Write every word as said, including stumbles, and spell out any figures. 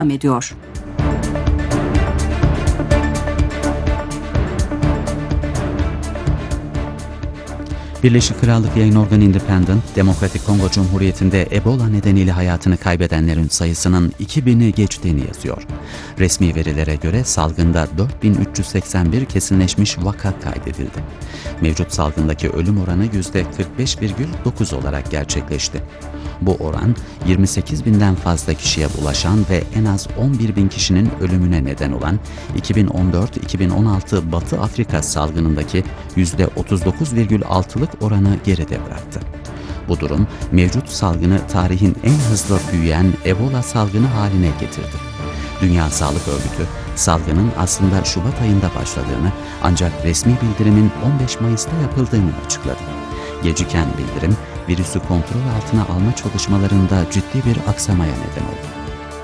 ediyor. Birleşik Krallık yayın organı Independent, Demokratik Kongo Cumhuriyeti'nde Ebola nedeniyle hayatını kaybedenlerin sayısının iki bini geçtiğini yazıyor. Resmi verilere göre salgında dört bin üç yüz seksen bir kesinleşmiş vaka kaydedildi. Mevcut salgındaki ölüm oranı yüzde kırk beş virgül dokuz olarak gerçekleşti. Bu oran yirmi sekiz binden fazla kişiye bulaşan ve en az on bir bin kişinin ölümüne neden olan iki bin on dört iki bin on altı Batı Afrika salgınındaki yüzde otuz dokuz virgül altı'lık oranı geride bıraktı. Bu durum mevcut salgını tarihin en hızlı büyüyen Ebola salgını haline getirdi. Dünya Sağlık Örgütü, salgının aslında Şubat ayında başladığını ancak resmi bildirimin on beş Mayıs'ta yapıldığını açıkladı. Geciken bildirim, virüsü kontrol altına alma çalışmalarında ciddi bir aksamaya neden oldu.